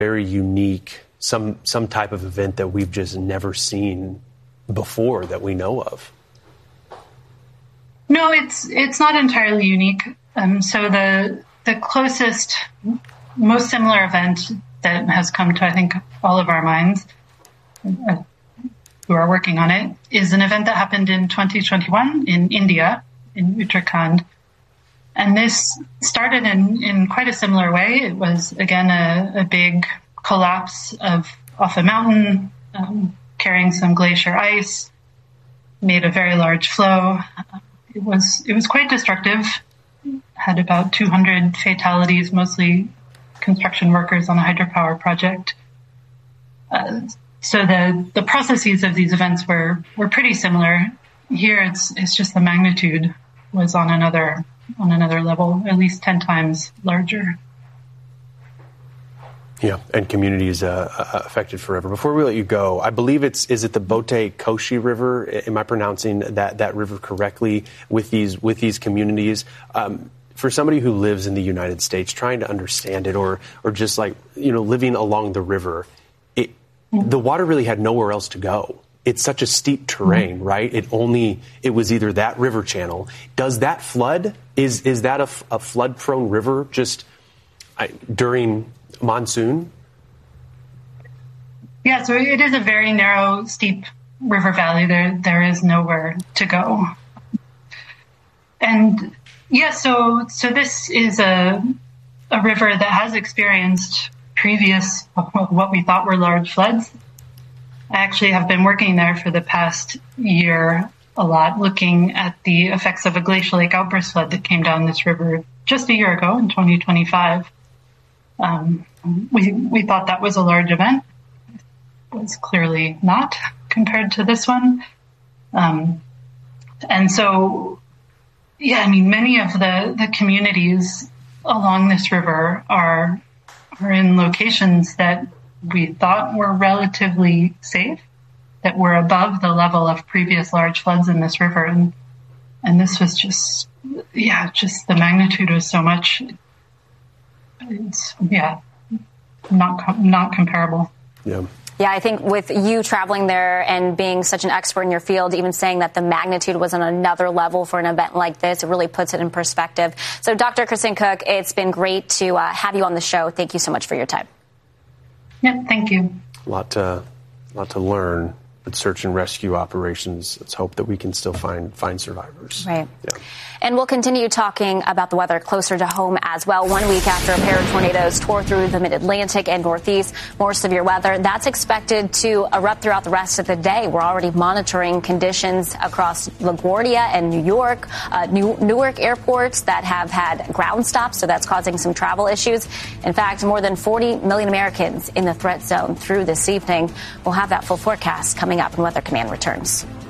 very unique, some type of event that we've just never seen before that we know of. No, it's not entirely unique. So the closest, most similar event that has come to, I think, all of our minds who are working on it is an event that happened in 2021 in India, in Uttarakhand. And this started in quite a similar way. It was, again, a big collapse off a mountain, carrying some glacier ice, made a very large flow. It was quite destructive. Had about 200 fatalities, mostly construction workers on a hydropower project. So the processes of these events were pretty similar. Here, it's just the magnitude was on another level, at least 10 times larger. Yeah, and communities affected forever. Before we let you go, I believe is it the Bote Koshi River? Am I pronouncing that river correctly with these communities? For somebody who lives in the United States, trying to understand it, or just like living along the river, the water really had nowhere else to go. It's such a steep terrain, right? It was either that river channel. Does that flood? Is that a flood-prone river just during monsoon? Yeah, so it is a very narrow, steep river valley. There is nowhere to go. And yeah, so this is a river that has experienced previous, what we thought were large floods. I actually have been working there for the past year a lot, looking at the effects of a glacial lake outburst flood that came down this river just a year ago in 2025. We thought that was a large event. It was clearly not compared to this one. And so, yeah, I mean, many of the communities along this river are in locations that we thought were relatively safe, that were above the level of previous large floods in this river. And this was just the magnitude was so much. It's, not comparable. Yeah. Yeah, I think with you traveling there and being such an expert in your field, even saying that the magnitude was on another level for an event like this, it really puts it in perspective. So, Dr. Kristen Cook, it's been great to have you on the show. Thank you so much for your time. Yeah, thank you. A lot to learn with search and rescue operations. Let's hope that we can still find survivors. Right. Yeah. And we'll continue talking about the weather closer to home as well. 1 week after a pair of tornadoes tore through the mid-Atlantic and Northeast, more severe weather. That's expected to erupt throughout the rest of the day. We're already monitoring conditions across LaGuardia and New York, Newark airports that have had ground stops, so that's causing some travel issues. In fact, more than 40 million Americans in the threat zone through this evening. We'll have that full forecast coming up when Weather Command returns.